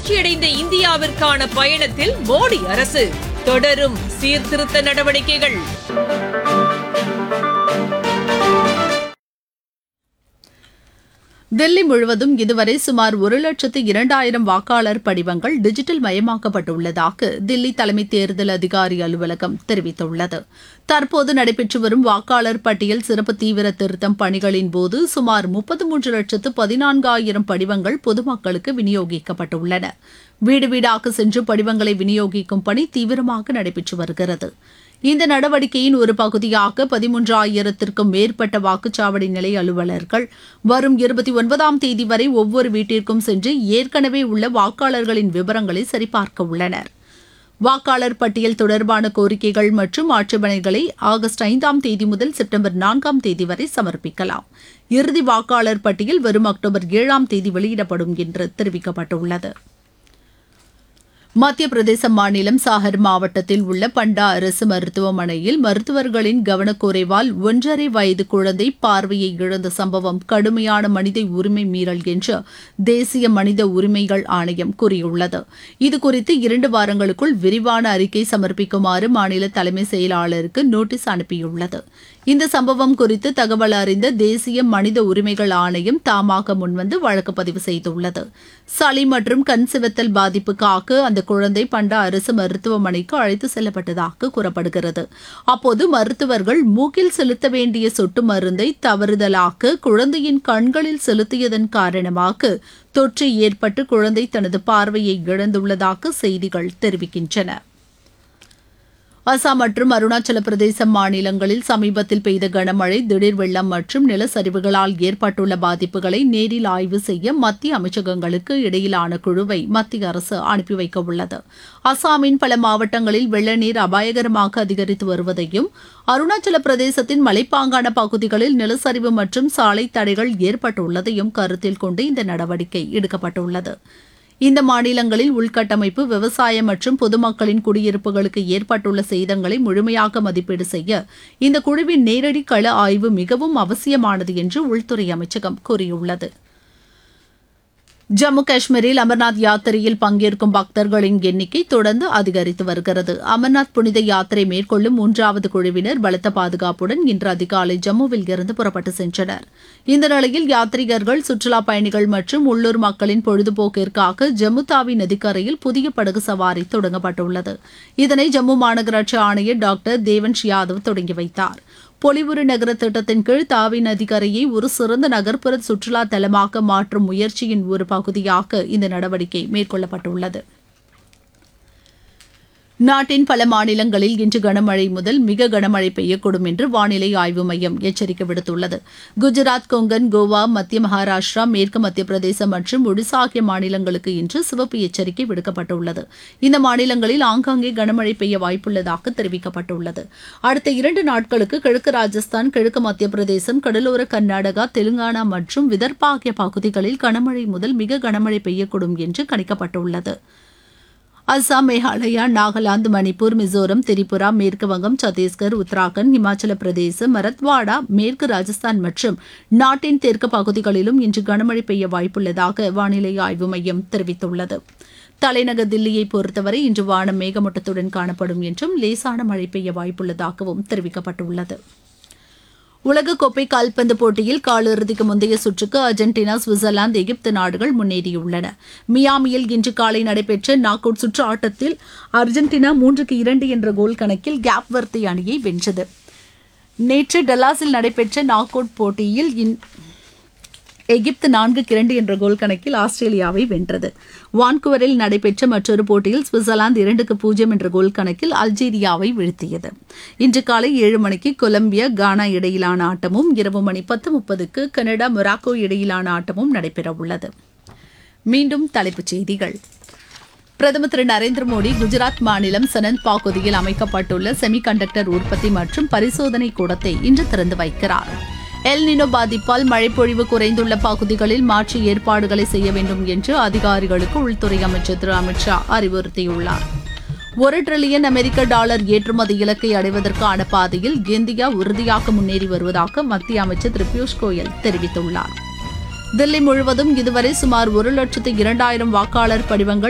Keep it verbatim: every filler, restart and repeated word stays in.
வளர்ச்சியடைந்த இந்தியாவிற்கான பயணத்தில் மோடி அரசு தொடரும் சீர்திருத்த நடவடிக்கைகள். தில்லி முழுவதும் இதுவரை சுமார் ஒரு லட்சத்து இரண்டாயிரம் வாக்காளர் படிவங்கள் டிஜிட்டல் மயமாக்கப்பட்டுள்ளதாக தில்லி தலைமை தேர்தல் அதிகாரி அலுவலகம் தெரிவித்துள்ளது. தற்போது நடைபெற்று வரும் வாக்காளர் பட்டியல் சிறப்பு தீவிர திருத்தம் பணிகளின் போது சுமார் முப்பத்து மூன்று லட்சத்து பதினான்காயிரம் படிவங்கள் பொதுமக்களுக்கு விநியோகிக்கப்பட்டுள்ளன. வீடு வீடாக சென்று படிவங்களை விநியோகிக்கும் பணி தீவிரமாக நடைபெற்று வருகிறது. இந்த நடவடிக்கையின் ஒரு பகுதியாக பதிமூன்றாயிரத்திற்கும் மேற்பட்ட வாக்குச்சாவடி நிலைய அலுவலர்கள் வரும் இருபத்தி ஒன்பதாம் தேதி வரை ஒவ்வொரு வீட்டிற்கும் சென்று ஏற்கனவே உள்ள வாக்காளர்களின் விவரங்களை சரிபார்க்க உள்ளனர். வாக்காளர் பட்டியல் தொடர்பான கோரிக்கைகள் மற்றும் ஆட்சேபனைகளை ஆகஸ்ட் ஐந்தாம் தேதி முதல் செப்டம்பர் நான்காம் தேதி வரை சமர்ப்பிக்கலாம். இறுதி வாக்காளர் பட்டியல் வரும் அக்டோபர் ஏழாம் தேதி வெளியிடப்படும் என்று தெரிவிக்கப்பட்டுள்ளது. மத்திய பிரதேச மாநிலம் சாகர் மாவட்டத்தில் உள்ள பண்டா அரசு மருத்துவமனையில் மருத்துவர்களின் கவனக்குறைவால் ஒன்றரை வயது குழந்தை பார்வையை இழந்த சம்பவம் கடுமையான மனித உரிமை மீறல் என்று தேசிய மனித உரிமைகள் ஆணையம் கூறியுள்ளது. இதுகுறித்து இரண்டு வாரங்களுக்குள் விரிவான அறிக்கை சமர்ப்பிக்குமாறு மாநில தலைமை செயலாளருக்கு நோட்டீஸ் அனுப்பியுள்ளது. இந்த சம்பவம் குறித்து தகவல் அறிந்த தேசிய மனித உரிமைகள் ஆணையம் தாமாக முன்வந்து வழக்கு பதிவு செய்துள்ளது. சளி மற்றும் கண் சிவத்தல் பாதிப்புக்காக அந்த குழந்தை பண்டா அரசு மருத்துவமனைக்கு அழைத்து செல்லப்பட்டதாக கூறப்படுகிறது. அப்போது மருத்துவர்கள் மூக்கில் செலுத்த வேண்டிய சொட்டு மருந்தை தவறுதலாக குழந்தையின் கண்களில் செலுத்தியதன் காரணமாக தொற்று ஏற்பட்டு குழந்தை தனது பார்வையை இழந்துள்ளதாக செய்திகள் தெரிவிக்கின்றன. அசாம் மற்றும் அருணாச்சல பிரதேச மாநிலங்களில் சமீபத்தில் பெய்த கனமழை, திடீர் வெள்ளம் மற்றும் நிலச்சரிவுகளால் ஏற்பட்டுள்ள பாதிப்புகளை நேரில் ஆய்வு செய்ய மத்திய அமைச்சகங்களுக்கு இடையிலான குழுவை மத்திய அரசு அனுப்பி வைக்க உள்ளது. அசாமின் பல மாவட்டங்களில் வெள்ள நீர் அபாயகரமாக அதிகரித்து வருவதையும், அருணாச்சல பிரதேசத்தின் மலைப்பாங்கான பகுதிகளில் நிலச்சரிவு மற்றும் சாலை தடைகள் ஏற்பட்டுள்ளதையும் கருத்தில் கொண்டு இந்த நடவடிக்கை எடுக்கப்பட்டுள்ளது. இந்த மாநிலங்களில் உள்கட்டமைப்பு, விவசாயம் மற்றும் பொதுமக்களின் குடியிருப்புகளுக்கு ஏற்பட்டுள்ள சேதங்களை முழுமையாக மதிப்பீடு செய்ய இந்த குழுவின் நேரடி கள ஆய்வு மிகவும் அவசியமானது என்று உள்துறை அமைச்சகம் கூறியுள்ளது. ஜம்மு காஷ்மீரில் அமர்நாத் யாத்திரையில் பங்கேற்கும் பக்தர்களின் எண்ணிக்கை தொடர்ந்து அதிகரித்து வருகிறது. அமர்நாத் புனித யாத்திரை மேற்கொள்ளும் மூன்றாவது குழுவினர் பலத்த பாதுகாப்புடன் இன்று அதிகாலை ஜம்முவில் இருந்து புறப்பட்டு சென்றனர். இந்த நிலையில் யாத்ரீகர்கள், சுற்றுலா பயணிகள் மற்றும் உள்ளூர் மக்களின் பொழுதுபோக்கிற்காக ஜம்மு தாவி நதிக்கரையில் புதிய படகு சவாரி தொடங்கப்பட்டுள்ளது. இதனை ஜம்மு மாநகராட்சி ஆணையர் டாக்டர் தேவன்ஷ் யாதவ் தொடங்கி வைத்தார். பொலிவுறு நகர திட்டத்தின் கீழ் தாவி நதிக்கரையை ஒரு சிறந்த நகர்ப்புற சுற்றுலா தலமாக மாற்றும் முயற்சியின் ஒரு பகுதியாக இந்த நடவடிக்கை மேற்கொள்ளப்பட்டுள்ளது. நாட்டின் பல மாநிலங்களில் இன்று கனமழை முதல் மிக கனமழை பெய்யக்கூடும் என்று வானிலை ஆய்வு மையம் எச்சரிக்கை விடுத்துள்ளது. குஜராத், கொங்கன், கோவா, மத்திய மகாராஷ்டிரா, மேற்கு மத்திய பிரதேசம் மற்றும் ஒடிசா ஆகிய மாநிலங்களுக்கு இன்று சிவப்பு எச்சரிக்கை விடுக்கப்பட்டுள்ளது. இந்த மாநிலங்களில் ஆங்காங்கே கனமழை பெய்ய வாய்ப்புள்ளதாக தெரிவிக்கப்பட்டுள்ளது. அடுத்த இரண்டு நாட்களுக்கு கிழக்கு ராஜஸ்தான், கிழக்கு மத்திய பிரதேசம், கடலோர கர்நாடகா, தெலுங்கானா மற்றும் விதர்பா ஆகிய பகுதிகளில் கனமழை முதல் மிக கனமழை பெய்யக்கூடும் என்று கணிக்கப்பட்டுள்ளது. அசாம், மேகாலயா, நாகாலாந்து, மணிப்பூர், மிசோரம், திரிபுரா, மேற்கு வங்கம், சத்தீஸ்கர், உத்தராகண்ட், இமாச்சல பிரதேசம், மரத்வாடா, மேற்கு ராஜஸ்தான் மற்றும் நாட்டின் தெற்கு பகுதிகளிலும் இன்று கனமழை பெய்ய வாய்ப்புள்ளதாக வானிலை ஆய்வு மையம் தெரிவித்துள்ளது. தலைநகர் தில்லியை பொறுத்தவரை இன்று வானம் மேகமூட்டத்துடன் காணப்படும் என்றும் லேசான மழை பெய்ய வாய்ப்புள்ளதாகவும் தெரிவிக்கப்பட்டுள்ளது. உலகக்கோப்பை கால்பந்து போட்டியில் காலிறுதிக்கு முந்தைய சுற்றுக்கு அர்ஜென்டினா, சுவிட்சர்லாந்து, எகிப்து நாடுகள் முன்னேறியுள்ளன. மியாமியில் இன்று காலை நடைபெற்ற நாக் அவுட் சுற்று ஆட்டத்தில் அர்ஜென்டினா மூன்றுக்கு இரண்டு என்ற கோல் கணக்கில் கேப் வர்த்தி அணியை வென்றது. நேற்று டல்லாஸில் நடைபெற்ற நாக் அவுட் போட்டியில் எகிப்து நான்குக்கு இரண்டு என்ற கோல் கணக்கில் ஆஸ்திரேலியாவை வென்றது. வான்குவரில் நடைபெற்ற மற்றொரு போட்டியில் சுவிட்சர்லாந்து இரண்டுக்கு பூஜ்ஜியம் என்ற கோல் கணக்கில் அல்ஜீரியாவை வீழ்த்தியது. இன்று காலை ஏழு மணிக்கு கொலம்பியா, கானா இடையிலான ஆட்டமும், இரவு மணி பத்து முப்பதுக்கு கனடா, மொராக்கோ இடையிலான ஆட்டமும் நடைபெறவுள்ளது. மீண்டும் தலைப்புச் செய்திகள். பிரதமர் திரு நரேந்திர மோடி குஜராத் மாநிலம் சனந்த் பகுதியில் அமைக்கப்பட்டுள்ள செமிகண்டக்டர் உற்பத்தி மற்றும் பரிசோதனை கூடத்தை இன்று திறந்து வைக்கிறார். எல் நினோ பாதிப்பால் மழைப்பொழிவு குறைந்துள்ள பகுதிகளில் மாற்று ஏற்பாடுகளை செய்ய வேண்டும் என்று அதிகாரிகளுக்கு உள்துறை அமைச்சர் திரு அமித் ஷா அறிவுறுத்தியுள்ளார். ஒரு டிரில்லியன் அமெரிக்க டாலர் ஏற்றுமதி இலக்கை அடைவதற்கான பாதையில் இந்தியா உறுதியாக முன்னேறி வருவதாக மத்திய அமைச்சர் திரு பியூஷ் கோயல் தெரிவித்துள்ளார். தில்லி முழுவதும் இதுவரை சுமார் ஒரு லட்சத்து இரண்டாயிரம் வாக்காளர் படிவங்கள்